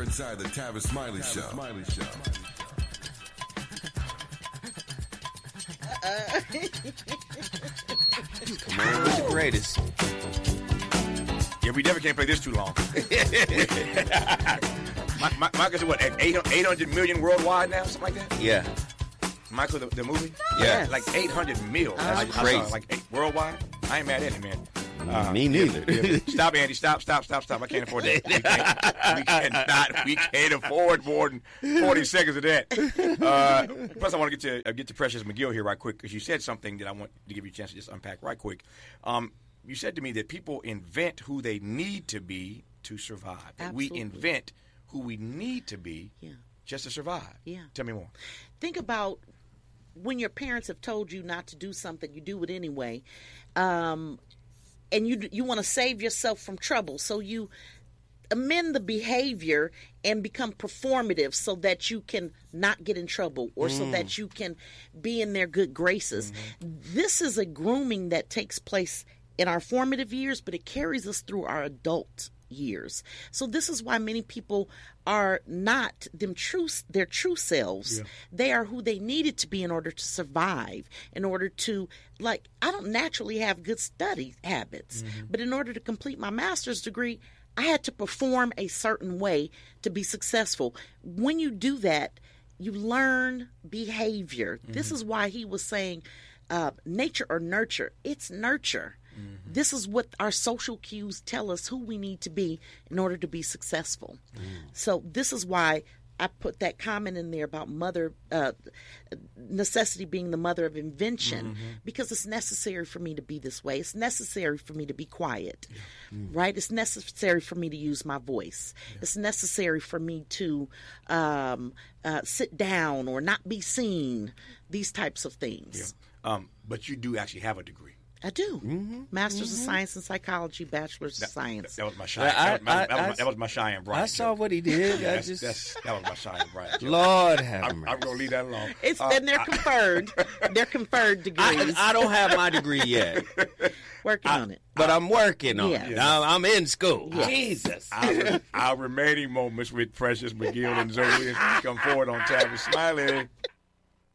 You're inside the Tavis Smiley Show. Come on, who's the greatest? Yeah, we never can't play this too long. Michael's what, 800 million worldwide now, something like that? Yeah. Michael, the movie? Yeah. Like 800 mil. That's crazy. Worldwide? I ain't mad at it, man. Me neither. Stop, Andy. Stop. I can't afford that. We can't afford more than 40 seconds of that. Plus, I want to get to Precious McGill here right quick because you said something that I want to give you a chance to just unpack right quick. You said to me that people invent who they need to be to survive. Absolutely. We invent who we need to be just to survive. Yeah. Tell me more. Think about when your parents have told you not to do something, you do it anyway. And you want to save yourself from trouble. So you amend the behavior and become performative so that you can not get in trouble or so that you can be in their good graces. This is a grooming that takes place in our formative years, but it carries us through our adult years. So this is why many people are not their true selves. Yeah. They are who they needed to be in order to survive, in order to, I don't naturally have good study habits, but in order to complete my master's degree, I had to perform a certain way to be successful. When you do that, you learn behavior. This is why he was saying nature or nurture. It's nurture. This is what our social cues tell us who we need to be in order to be successful. So this is why I put that comment in there about necessity being the mother of invention, because it's necessary for me to be this way. It's necessary for me to be quiet, right? It's necessary for me to use my voice. It's necessary for me to sit down or not be seen, these types of things. But you do actually have a degree. I do. Master's of Science in Psychology, Bachelor's of Science. That was my shine. That was my shine and bright. I saw what he did. That was my shine and bright. Lord have mercy. I'm going to leave that alone. And they're conferred. They're conferred degrees. I don't have my degree yet. Working on it. But I'm working on it. Yeah. I'm in school. Yeah. Jesus. Our remaining moments with Precious McGill and Zoe come forward on Tavis Smiley.